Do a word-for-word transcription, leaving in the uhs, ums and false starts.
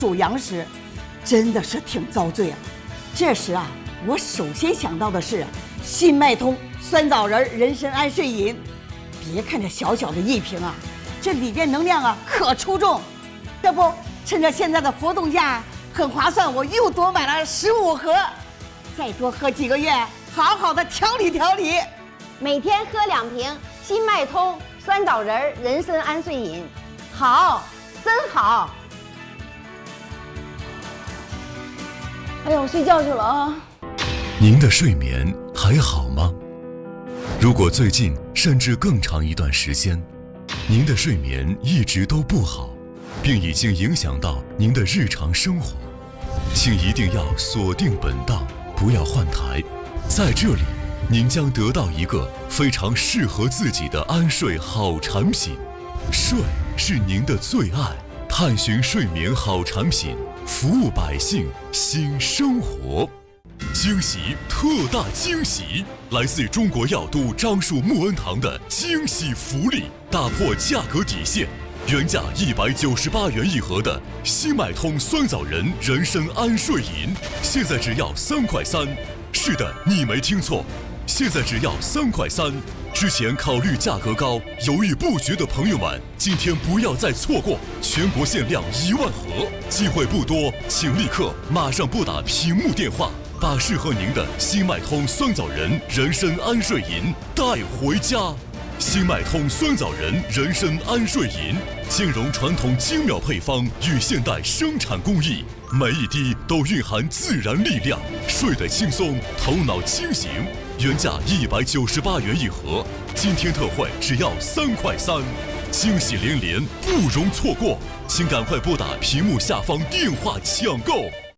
属羊时，真的是挺遭罪啊。这时啊，我首先想到的是新脉通酸枣仁人参安睡饮。别看这小小的一瓶啊，这里边能量啊可出众。这不，趁着现在的活动价很划算，我又多买了十五盒，再多喝几个月，好好的调理调理。 每天喝两瓶新脉通酸枣仁人参安睡饮，好，真好。哎呦，我睡觉去了啊。 您的睡眠还好吗？如果最近甚至更长一段时间，您的睡眠一直都不好，并已经影响到您的日常生活，请一定要锁定本档，不要换台。在这里，您将得到一个非常适合自己的安睡好产品。睡是您的最爱，探寻睡眠好产品，服务百姓，新生活。惊喜，特大惊喜！来自中国药都樟树木恩堂的惊喜福利，打破价格底线，原价一百九十八元一盒的新脉通酸枣仁人参安睡饮，现在只要三块三。是的，你没听错，现在只要三块三。之前考虑价格高，犹豫不决的朋友们，今天不要再错过，全国限量一万盒，机会不多，请立刻马上拨打屏幕电话，把适合您的新脉通酸枣仁人参安睡饮带回家。新脉通酸枣仁人参安睡饮兼容传统精妙配方与现代生产工艺，每一滴都蕴含自然力量，睡得轻松，头脑清醒。原价一百九十八元一盒，今天特惠只要三块三，惊喜连连，不容错过，请赶快拨打屏幕下方电话抢购。